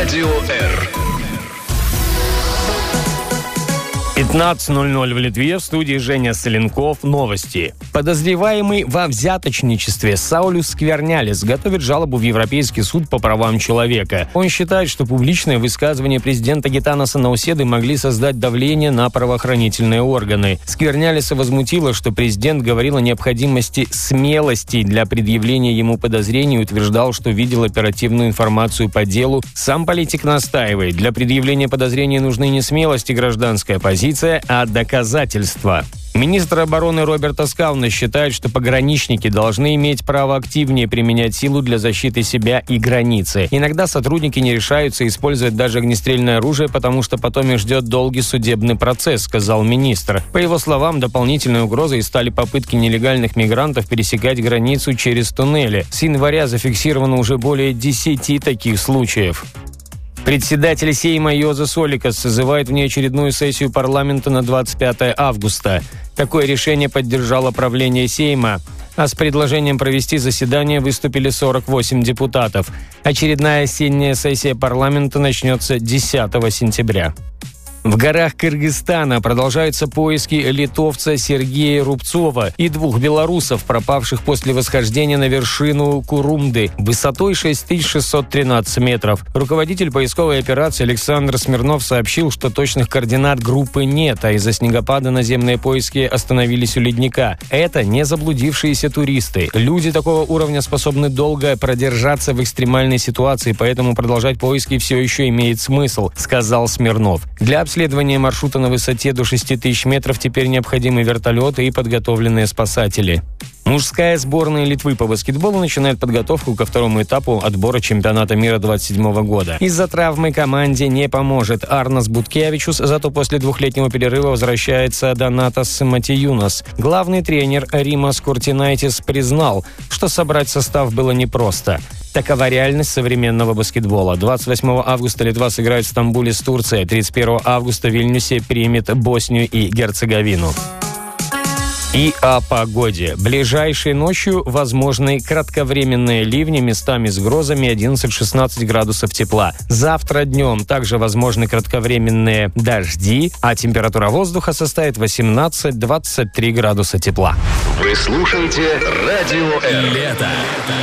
Радио Р. 15:00 в Литве, в студии Женя Соленков. Новости. Подозреваемый во взяточничестве Саулюс Сквернялис готовит жалобу в Европейский суд по правам человека. Он считает, что публичные высказывания президента Гитанаса Науседы могли создать давление на правоохранительные органы. Сквернялиса возмутило, что президент говорил о необходимости смелости для предъявления ему подозрений и утверждал, что видел оперативную информацию по делу. Сам политик настаивает, для предъявления подозрений нужны не смелость и гражданская позиция, а доказательства. Министр обороны Роберт Скауна считает, что пограничники должны иметь право активнее применять силу для защиты себя и границы. Иногда сотрудники не решаются использовать даже огнестрельное оружие, потому что потом их ждет долгий судебный процесс, сказал министр. По его словам, дополнительной угрозой стали попытки нелегальных мигрантов пересекать границу через туннели. С января зафиксировано уже более 10 таких случаев. Председатель Сейма Йозеф Оликас созывает внеочередную сессию парламента на 25 августа. Такое решение поддержало правление Сейма. А с предложением провести заседание выступили 48 депутатов. Очередная осенняя сессия парламента начнется 10 сентября. В горах Кыргызстана продолжаются поиски литовца Сергея Рубцова и 2 белорусов, пропавших после восхождения на вершину Курумды высотой 6613 метров. Руководитель поисковой операции Александр Смирнов сообщил, что точных координат группы нет, а из-за снегопада наземные поиски остановились у ледника. Это не заблудившиеся туристы. Люди такого уровня способны долго продержаться в экстремальной ситуации, поэтому продолжать поиски все еще имеет смысл, сказал Смирнов. Для обследования маршрута на высоте до 6000 метров теперь необходимы вертолеты и подготовленные спасатели. Мужская сборная Литвы по баскетболу начинает подготовку ко второму этапу отбора чемпионата мира 2027 года. Из-за травмы команде не поможет Арнас Буткевичус, зато после 2-летнего перерыва возвращается Донатас Матиюнас. Главный тренер Римас Куртинайтис признал, что собрать состав было непросто. Такова реальность современного баскетбола. 28 августа Литва сыграет в Стамбуле с Турцией, 31 августа в Вильнюсе примет Боснию и Герцеговину. И о погоде. Ближайшей ночью возможны кратковременные ливни, местами с грозами, 11-16 градусов тепла. Завтра днем также возможны кратковременные дожди, а температура воздуха составит 18-23 градуса тепла. Вы слушаете Радио Р. Лето.